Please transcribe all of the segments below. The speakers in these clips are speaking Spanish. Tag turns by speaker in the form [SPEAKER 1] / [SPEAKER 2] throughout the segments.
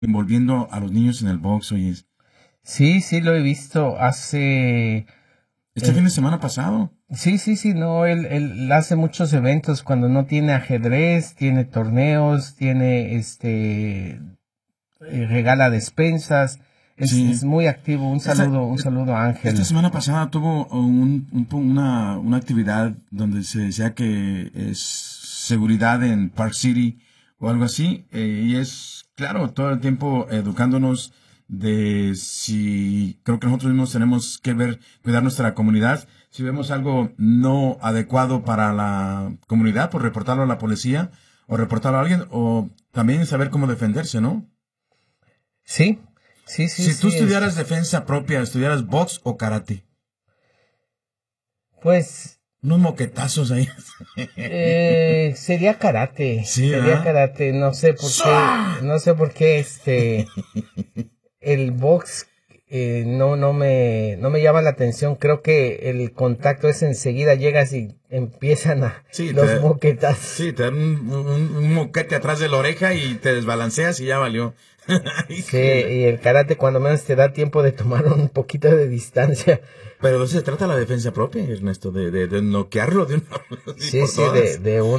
[SPEAKER 1] envolviendo a los niños en el box, oye.
[SPEAKER 2] Sí, sí, lo he visto
[SPEAKER 1] Este fin de semana pasado.
[SPEAKER 2] sí, sí, sí, no, él hace muchos eventos cuando no tiene ajedrez, tiene torneos, tiene, regala despensas, es
[SPEAKER 1] Sí.
[SPEAKER 2] muy activo.
[SPEAKER 1] Esta,
[SPEAKER 2] Un saludo a
[SPEAKER 1] esta
[SPEAKER 2] Ángel.
[SPEAKER 1] semana pasada tuvo una actividad donde se decía que es seguridad en Park City o algo así. Y es, claro, todo el tiempo educándonos de si creo que nosotros mismos tenemos que ver, cuidar nuestra comunidad. Si vemos algo no adecuado para la comunidad, pues reportarlo a la policía o reportarlo a alguien o también saber cómo defenderse, ¿no?
[SPEAKER 2] Sí, sí, sí,
[SPEAKER 1] Si tú
[SPEAKER 2] sí,
[SPEAKER 1] estudiaras defensa propia, ¿estudiaras box o karate?
[SPEAKER 2] pues,
[SPEAKER 1] Unos moquetazos ahí. Sí,
[SPEAKER 2] sería
[SPEAKER 1] ¿verdad?
[SPEAKER 2] karate,
[SPEAKER 1] ¡Sua!
[SPEAKER 2] no sé por qué, el box, no me llama la atención. Creo que el contacto es enseguida, llegas y empiezan
[SPEAKER 1] Sí,
[SPEAKER 2] los moquetas.
[SPEAKER 1] sí, te dan un moquete atrás de la oreja y te desbalanceas y ya valió.
[SPEAKER 2] Sí,
[SPEAKER 1] Híjole.
[SPEAKER 2] y el karate cuando menos te da tiempo de tomar un poquito de distancia.
[SPEAKER 1] Pero de eso se trata la defensa propia, Ernesto, de noquearlo de una vez
[SPEAKER 2] Sí,
[SPEAKER 1] por
[SPEAKER 2] sí,
[SPEAKER 1] todas.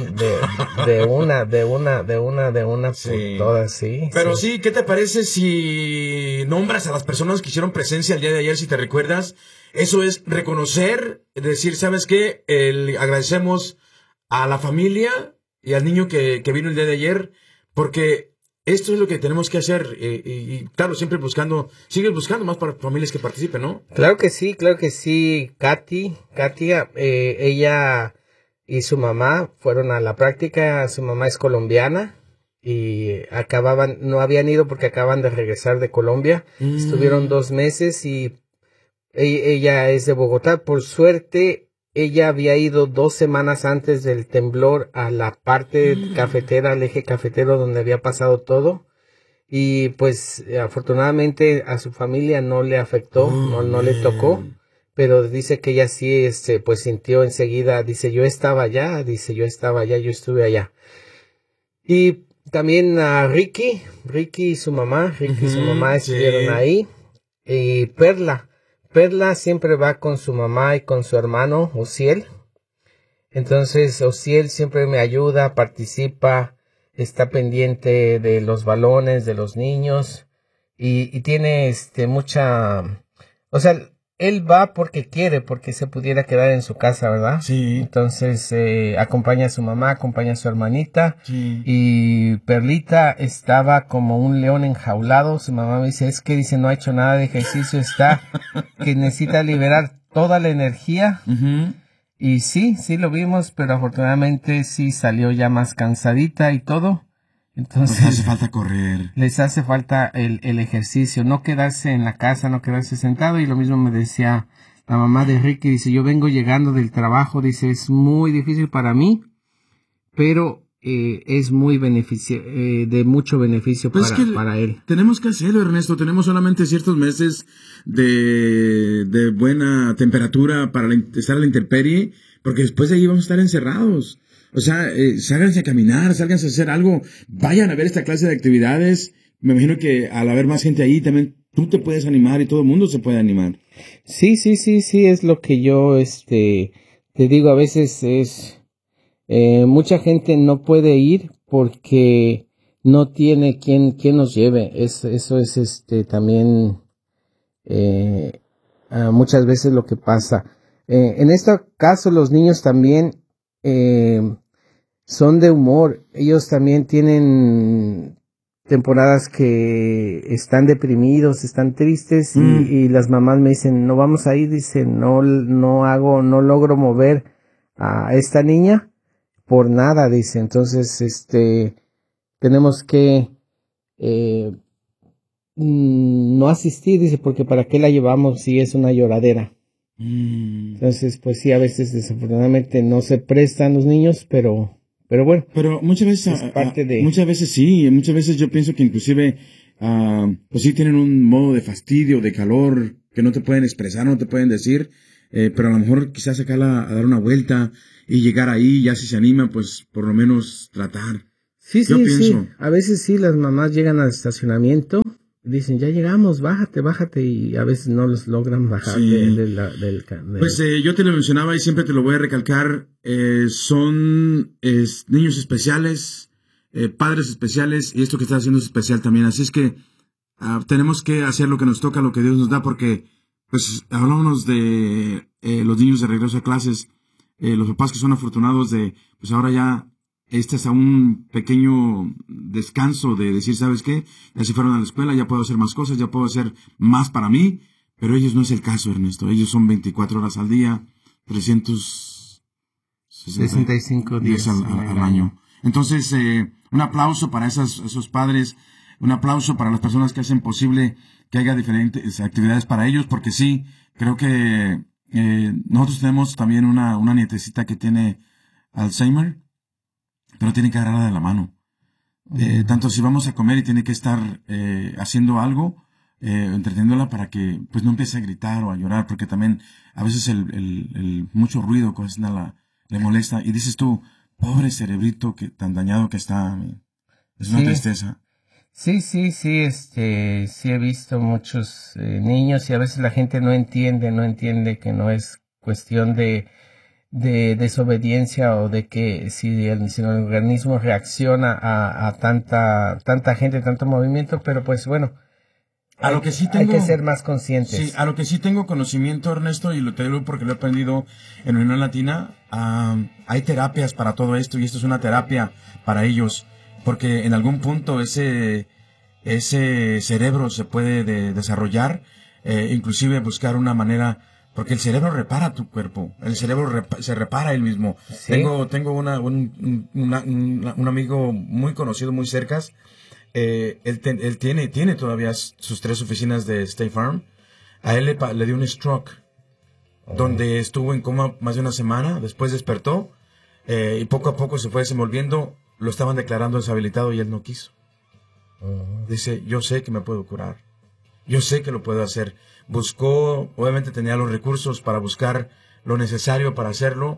[SPEAKER 2] de una por
[SPEAKER 1] Sí.
[SPEAKER 2] todas, sí,
[SPEAKER 1] Pero
[SPEAKER 2] sí.
[SPEAKER 1] sí, ¿qué te parece si nombras a las personas que hicieron presencia el día de ayer, si te recuerdas? Eso es reconocer, decir, ¿sabes qué? Agradecemos a la familia y al niño que vino el día de ayer, porque esto es lo que tenemos que hacer. Y claro, siempre buscando, sigues buscando más para familias que participen, ¿no?
[SPEAKER 2] Claro que sí, Katia, ella y su mamá fueron a la práctica. Su mamá es colombiana y no habían ido porque acaban de regresar de Colombia. Estuvieron
[SPEAKER 1] Mm,
[SPEAKER 2] 2 meses y ella es de Bogotá. Por suerte, ella había ido 2 semanas antes del temblor a la parte cafetera, al eje cafetero donde había pasado todo. Y pues afortunadamente a su familia no le afectó,
[SPEAKER 1] oh,
[SPEAKER 2] no le tocó,
[SPEAKER 1] man.
[SPEAKER 2] pero dice que ella sí, pues sintió enseguida, dice yo estaba allá, yo estuve allá. Y también a Ricky y su mamá
[SPEAKER 1] Ujú,
[SPEAKER 2] estuvieron
[SPEAKER 1] sí.
[SPEAKER 2] ahí. Y Perla siempre va con su mamá y con su hermano Ociel. Entonces Ociel siempre me ayuda, participa, está pendiente de los balones, de los niños y tiene o sea, él va porque quiere, porque se pudiera quedar en su casa, ¿verdad?
[SPEAKER 1] Sí,
[SPEAKER 2] Entonces acompaña a su mamá, acompaña a su hermanita
[SPEAKER 1] sí.
[SPEAKER 2] y Perlita estaba como un león enjaulado. Su mamá me dice, es que dice no ha hecho nada de ejercicio, está que necesita liberar toda la energía.
[SPEAKER 1] Ujú.
[SPEAKER 2] Y sí, sí lo vimos, pero afortunadamente sí salió ya más cansadita y todo.
[SPEAKER 1] Pues hace
[SPEAKER 2] Entonces
[SPEAKER 1] falta correr.
[SPEAKER 2] les hace falta el ejercicio, no quedarse en la casa, no quedarse sentado. Y lo mismo me decía la mamá de Ricky, dice, yo vengo llegando del trabajo, dice, es muy difícil para mí, pero es de mucho beneficio
[SPEAKER 1] Pues es que
[SPEAKER 2] para él.
[SPEAKER 1] tenemos que hacerlo, Ernesto. Tenemos solamente ciertos meses de buena temperatura para estar a la intemperie, porque después de ahí vamos a estar encerrados. O sea, sálganse a caminar, sálganse a hacer algo, vayan a ver esta clase de actividades. Me imagino que al haber más gente ahí también tú te puedes animar y todo el mundo se puede animar.
[SPEAKER 2] Sí, sí, sí, sí, es lo que yo, te digo, a veces mucha gente no puede ir porque no tiene quien nos lleve. Eso es también muchas veces lo que pasa. En este caso, los niños también eh, son de humor. Ellos también tienen temporadas que están deprimidos, están tristes
[SPEAKER 1] Mm.
[SPEAKER 2] y las mamás me dicen, no vamos a ir, dicen, no logro mover a esta niña por nada, dice. Entonces, tenemos que eh, no asistir, dice, porque para qué la llevamos si es una lloradera.
[SPEAKER 1] Mm.
[SPEAKER 2] Entonces, pues sí, a veces desafortunadamente no se prestan los niños, pero bueno,
[SPEAKER 1] Pero muchas veces,
[SPEAKER 2] es parte de...
[SPEAKER 1] muchas veces sí, muchas veces yo pienso que inclusive, pues sí tienen un modo de fastidio, de calor, que no te pueden expresar, no te pueden decir, pero a lo mejor quizás sacarla a dar una vuelta y llegar ahí, ya si se anima, pues por lo menos tratar.
[SPEAKER 2] Sí,
[SPEAKER 1] Yo
[SPEAKER 2] sí,
[SPEAKER 1] pienso.
[SPEAKER 2] sí. A veces sí, las mamás llegan al estacionamiento, dicen, ya llegamos, bájate, y a veces no los logran bajar
[SPEAKER 1] Sí.
[SPEAKER 2] del
[SPEAKER 1] Pues yo te lo mencionaba y siempre te lo voy a recalcar, son niños especiales, padres especiales, y esto que estás haciendo es especial también. Así es que tenemos que hacer lo que nos toca, lo que Dios nos da, porque pues hablábamos de los niños de regreso a clases, los papás que son afortunados de, pues ahora ya es a un pequeño descanso de decir, ¿sabes qué? Ya se fueron a la escuela, ya puedo hacer más cosas, ya puedo hacer más para mí, pero ellos no es el caso, Ernesto. Ellos son 24 horas al día, 365
[SPEAKER 2] días
[SPEAKER 1] al año. Entonces, un aplauso para esos padres, un aplauso para las personas que hacen posible que haya diferentes actividades para ellos, porque sí, creo que nosotros tenemos también una nietecita que tiene Alzheimer, pero tiene que agarrarla de la mano. Tanto si vamos a comer y tiene que estar haciendo algo, entreteniéndola para que pues no empiece a gritar o a llorar, porque también a veces el mucho ruido le molesta. Y dices tú, pobre cerebrito que tan dañado que está. Es una tristeza.
[SPEAKER 2] Sí, sí he visto muchos niños y a veces la gente no entiende que no es cuestión de desobediencia o de que si el organismo reacciona a tanta gente, tanto movimiento, pero pues bueno, hay que ser más conscientes.
[SPEAKER 1] Sí, a lo que sí tengo conocimiento, Ernesto, y te digo porque lo he aprendido en Unión Latina, hay terapias para todo esto y esto es una terapia para ellos, porque en algún punto ese cerebro se puede desarrollar, inclusive buscar una manera. Porque el cerebro repara tu cuerpo, el cerebro se repara él mismo. ¿Sí? Tengo un amigo muy conocido, muy cerca. Él tiene todavía sus 3 oficinas de State Farm. A él le dio un stroke, donde estuvo en coma más de una semana. Después despertó y poco a poco se fue desenvolviendo. Lo estaban declarando deshabilitado y él no quiso. Dice, yo sé que me puedo curar. Yo sé que lo puedo hacer. Buscó, obviamente tenía los recursos para buscar lo necesario para hacerlo.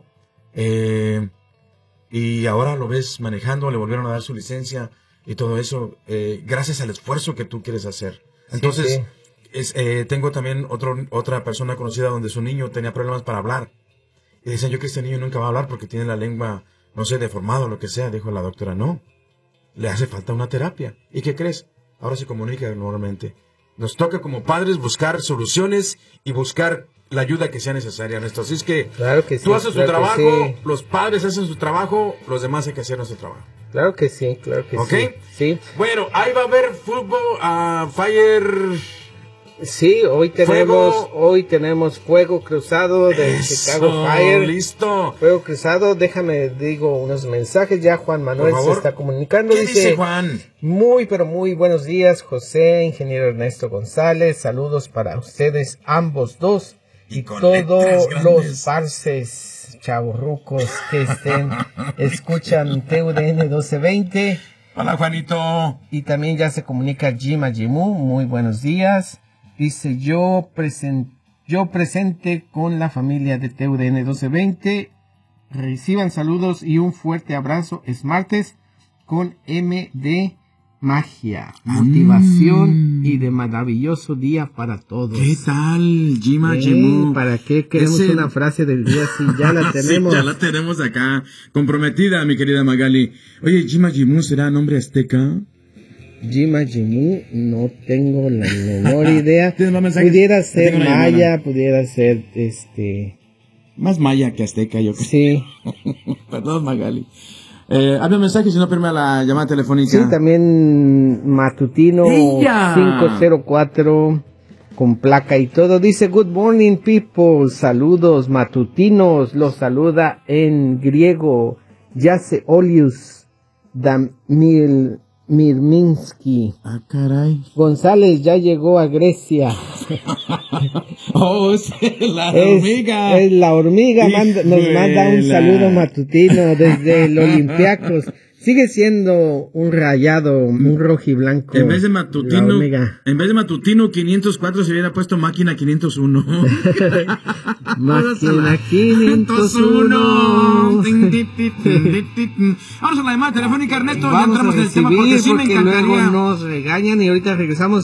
[SPEAKER 1] Y ahora lo ves manejando, le volvieron a dar su licencia y todo eso, gracias al esfuerzo que tú quieres hacer. Entonces, sí. Tengo también otra persona conocida donde su niño tenía problemas para hablar. Y dicen, yo que este niño nunca va a hablar porque tiene la lengua, no sé, deformada o lo que sea. Dijo la doctora, no, le hace falta una terapia. ¿Y qué crees? Ahora se comunica normalmente. Nos toca como padres buscar soluciones y buscar la ayuda que sea necesaria, Ernesto. Así es que,
[SPEAKER 2] claro que sí,
[SPEAKER 1] tú haces tu trabajo, sí. Los padres hacen su trabajo, los demás hay que hacer nuestro trabajo.
[SPEAKER 2] Claro que sí,
[SPEAKER 1] ¿Okay?
[SPEAKER 2] Sí.
[SPEAKER 1] Bueno, ahí va a haber fútbol, Fire.
[SPEAKER 2] Sí, hoy tenemos Fuego Cruzado de Chicago Fire.
[SPEAKER 1] Listo.
[SPEAKER 2] Fuego Cruzado, digo unos mensajes. Ya Juan Manuel se está comunicando.
[SPEAKER 1] ¿Qué dice Juan?
[SPEAKER 2] Muy, pero muy buenos días, José, ingeniero Ernesto González. Saludos para ustedes, ambos dos. Y todos los parces chavorrucos que escuchan TUDN 1220.
[SPEAKER 1] Hola, Juanito.
[SPEAKER 2] Y también ya se comunica Jima Jimu. Muy buenos días. Dice, yo presente con la familia de TUDN 1220. Reciban saludos y un fuerte abrazo. Es martes con M de magia, motivación y de maravilloso día para todos.
[SPEAKER 1] ¿Qué tal, Jima Jimu?
[SPEAKER 2] ¿Para qué queremos una frase del día si ya la tenemos?
[SPEAKER 1] Sí, ya la tenemos acá, comprometida, mi querida Magali. Oye, Jima Jimu, ¿será nombre azteca?
[SPEAKER 2] Jima Jimu, no tengo la menor idea. Pudiera ser maya, pudiera ser
[SPEAKER 1] más maya que azteca, yo creo.
[SPEAKER 2] Sí.
[SPEAKER 1] Perdón, Magali. Habla un mensaje, si no permite la llamada telefónica.
[SPEAKER 2] Sí, también matutino 504 con placa y todo. Dice, good morning people, saludos matutinos. Los saluda en griego Yace Olius Mirminsky.
[SPEAKER 1] Ah, caray.
[SPEAKER 2] González ya llegó a Grecia.
[SPEAKER 1] Oh, es la hormiga.
[SPEAKER 2] Es la hormiga, nos manda un saludo matutino desde el Olympiacos. Sigue siendo un rayado, un rojiblanco.
[SPEAKER 1] En vez de matutino 504 se hubiera puesto máquina 501.
[SPEAKER 2] Máquina 501.
[SPEAKER 1] Vamos a la llamada telefónica, Ernesto. Ya
[SPEAKER 2] Vamos
[SPEAKER 1] entramos
[SPEAKER 2] a
[SPEAKER 1] en el tema porque sí me
[SPEAKER 2] recibir, porque luego
[SPEAKER 1] encantaría.
[SPEAKER 2] nos regañan y ahorita regresamos.